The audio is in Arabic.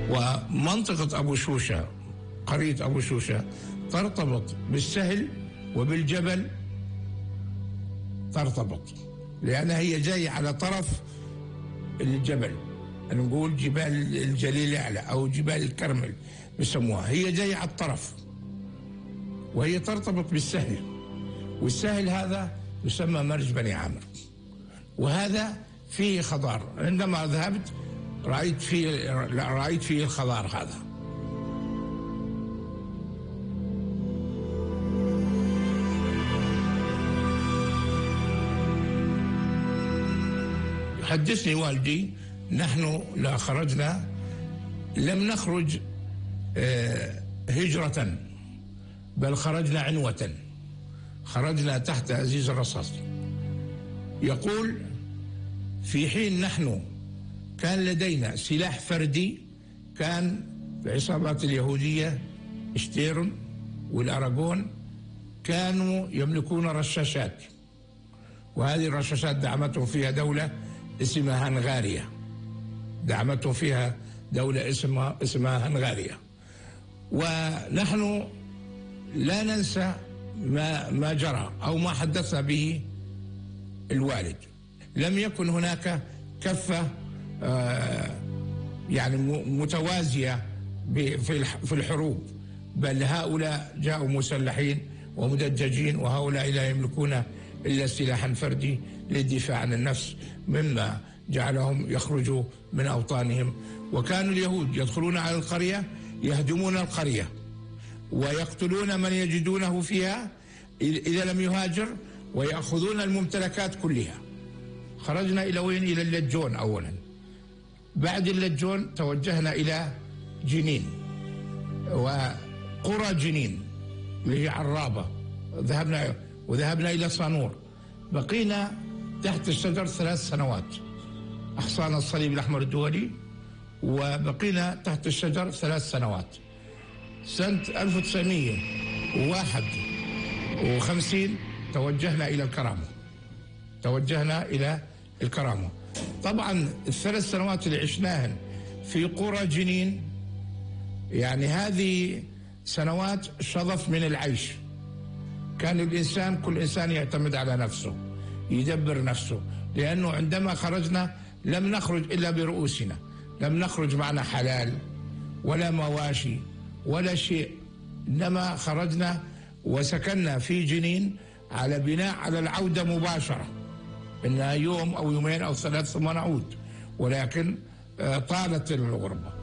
ومنطقة أبو شوشة، قرية أبو شوشة ترتبط بالسهل وبالجبل، ترتبط لأنها هي جاية على طرف الجبل، نقول جبال الجليل الأعلى أو جبال الكرمل بسموها، هي جاية على الطرف وهي ترتبط بالسهل، والسهل هذا يسمى مرج بني عامر، وهذا فيه خضار. عندما ذهبت رأيت فيه الخضار هذا. حدثني والدي نحن لا خرجنا، لم نخرج هجرة، بل خرجنا عنوة، خرجنا تحت عزيز الرصاص. يقول في حين نحن كان لدينا سلاح فردي، كان في عصابات اليهودية شتيرن والأراغون كانوا يملكون رشاشات، وهذه الرشاشات دعمتهم فيها دولة اسمها هنغاريا، دعمتهم فيها دولة اسمها هنغاريا. ونحن لا ننسى ما جرى أو ما حدثنا به الوالد. لم يكن هناك كفة يعني متوازية في الحروب، بل هؤلاء جاءوا مسلحين ومدججين، وهؤلاء لا يملكون إلا سلاحا فردي للدفاع عن النفس، مما جعلهم يخرجوا من أوطانهم. وكانوا اليهود يدخلون على القرية يهدمون القرية ويقتلون من يجدونه فيها إذا لم يهاجر، ويأخذون الممتلكات كلها. خرجنا إلى وين؟ إلى اللجون أولا، بعد اللجون توجهنا إلى جنين وقرى جنين اللي هي عرابة، وذهبنا إلى صانور. بقينا تحت الشجر 3 سنوات، أحصانا الصليب الأحمر الدولي، وبقينا تحت الشجر 3 سنوات. سنة 1951 توجهنا إلى الكرامة. طبعا ال3 سنوات اللي عشناهن في قرى جنين، يعني هذه سنوات شظف من العيش. كان كل إنسان يعتمد على نفسه، يدبر نفسه، لأنه عندما خرجنا لم نخرج إلا برؤوسنا، لم نخرج معنا حلال ولا مواشي ولا شيء، إنما خرجنا وسكننا في جنين على بناء على العودة مباشرة، إنها يوم أو يومين أو 3 ثم نعود، ولكن طالت الغربة.